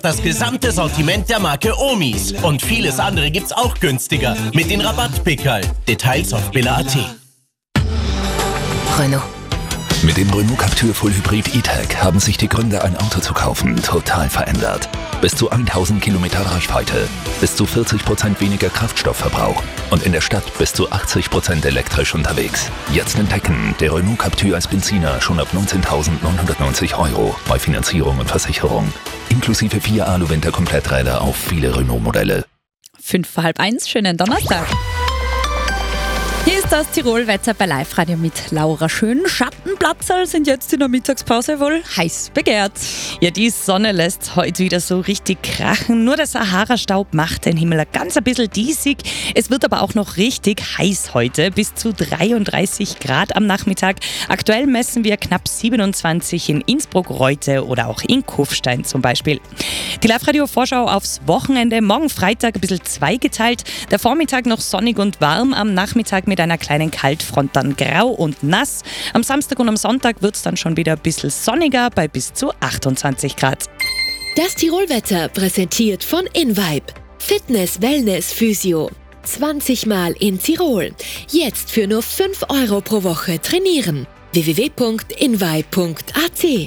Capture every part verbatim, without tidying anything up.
Das gesamte Sortiment der Marke Omis. Und vieles andere gibt's auch günstiger. Mit den Rabattpickerl. Details auf billa punkt at. Renault. Mit dem Renault Captur Full Hybrid E-Tech haben sich die Gründe, ein Auto zu kaufen, total verändert. Bis zu tausend Kilometer Reichweite, bis zu vierzig Prozent weniger Kraftstoffverbrauch und in der Stadt bis zu achtzig Prozent elektrisch unterwegs. Jetzt entdecken, der Renault Captur als Benziner schon ab neunzehntausendneunhundertneunzig Euro bei Finanzierung und Versicherung. Inklusive vier Alu-Winter-Kompletträder auf viele Renault-Modelle. Fünf vor halb eins, schönen Donnerstag. Hier ist das Tirol-Wetter bei Live-Radio mit Laura Schön. Schattenplatzerl sind jetzt in der Mittagspause wohl heiß begehrt. Ja, die Sonne lässt heute wieder so richtig krachen. Nur der Sahara-Staub macht den Himmel ein ganz ein bisschen diesig. Es wird aber auch noch richtig heiß heute, bis zu dreiunddreißig Grad am Nachmittag. Aktuell messen wir knapp siebenundzwanzig in Innsbruck, Reute oder auch in Kufstein zum Beispiel. Die Live-Radio-Vorschau aufs Wochenende. Morgen Freitag ein bisschen zweigeteilt. Der Vormittag noch sonnig und warm, am Nachmittag mit einer kleinen Kaltfront dann grau und nass. Am Samstag und am Sonntag wird es dann schon wieder ein bisschen sonniger bei bis zu achtundzwanzig Grad. Das Tirol-Wetter präsentiert von InVibe. Fitness, Wellness, Physio. zwanzig Mal in Tirol. Jetzt für nur fünf Euro pro Woche trainieren. w w w punkt invibe punkt a t.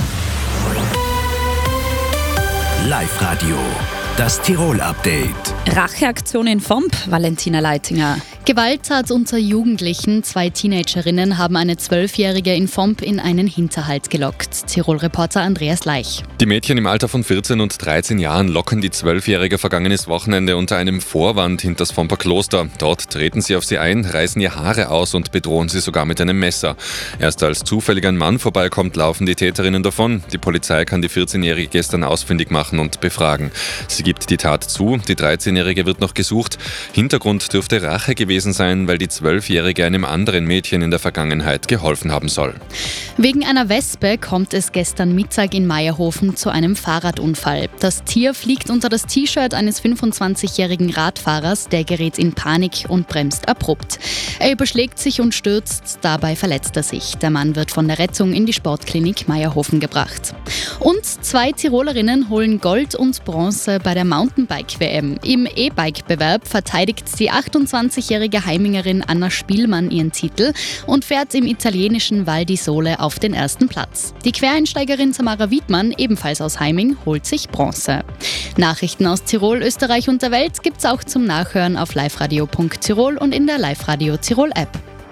Live-Radio, das Tirol-Update. Racheaktion in Vomp, Valentina Leitinger. Gewalttat unter Jugendlichen. Zwei Teenagerinnen haben eine Zwölfjährige in Vomp in einen Hinterhalt gelockt. Tirol-Reporter Andreas Leich. Die Mädchen im Alter von vierzehn und dreizehn Jahren locken die Zwölfjährige vergangenes Wochenende unter einem Vorwand hinters Vomper Kloster. Dort treten sie auf sie ein, reißen ihr Haare aus und bedrohen sie sogar mit einem Messer. Erst als zufällig ein Mann vorbeikommt, laufen die Täterinnen davon. Die Polizei kann die vierzehnjährige gestern ausfindig machen und befragen. Sie gibt die Tat zu, die dreizehnjährige wird noch gesucht. Hintergrund dürfte Rache gewesen sein, weil die Zwölfjährige einem anderen Mädchen in der Vergangenheit geholfen haben soll. Wegen einer Wespe kommt es gestern Mittag in Meierhofen zu einem Fahrradunfall. Das Tier fliegt unter das T-Shirt eines fünfundzwanzigjährigen Radfahrers, der gerät in Panik und bremst abrupt. Er überschlägt sich und stürzt, dabei verletzt er sich. Der Mann wird von der Rettung in die Sportklinik Meierhofen gebracht. Und zwei Tirolerinnen holen Gold und Bronze bei der Mountainbike-W M. Im E-Bike-Bewerb verteidigt die achtundzwanzigjährige Heimingerin Anna Spielmann ihren Titel und fährt im italienischen Val di Sole auf den ersten Platz. Die Quereinsteigerin Samara Wiedmann, ebenfalls aus Heiming, holt sich Bronze. Nachrichten aus Tirol, Österreich und der Welt gibt's auch zum Nachhören auf liveradio punkt tirol und in der Live-Radio Tirol-App.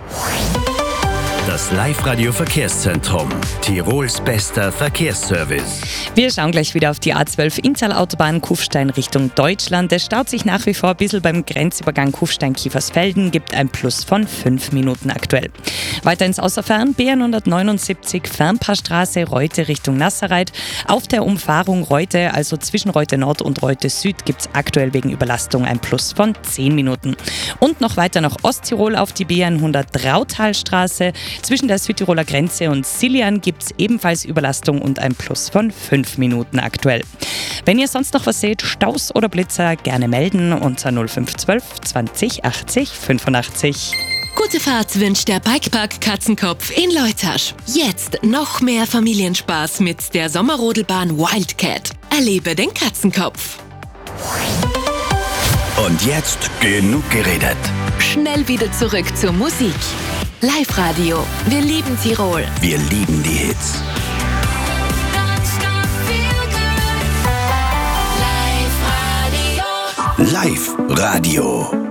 Das Live-Radio Verkehrszentrum. Tirols bester Verkehrsservice. Wir schauen gleich wieder auf die A zwölf Inntal-Autobahn Kufstein Richtung Deutschland. Es staut sich nach wie vor ein bisschen beim Grenzübergang Kufstein-Kiefersfelden, gibt ein Plus von fünf Minuten aktuell. Weiter ins Außerfern, B hundertneunundsiebzig Fernpaarstraße, Reute Richtung Nasserreit. Auf der Umfahrung Reute, also zwischen Reute Nord und Reute Süd, gibt es aktuell wegen Überlastung ein Plus von zehn Minuten. Und noch weiter nach Osttirol auf die B hundert Drautalstraße. Zwischen der Südtiroler Grenze und Sillian gibt es ebenfalls Überlastung und ein Plus von fünf Minuten aktuell. Wenn ihr sonst noch was seht, Staus oder Blitzer, gerne melden unter null fünf eins zwei zwanzig achtzig fünfundachtzig. Gute Fahrt wünscht der Bikepark Katzenkopf in Leutasch. Jetzt noch mehr Familienspaß mit der Sommerrodelbahn Wildcat. Erlebe den Katzenkopf. Und jetzt genug geredet. Schnell wieder zurück zur Musik. Live-Radio. Wir lieben Tirol. Wir lieben die Hits. Live-Radio.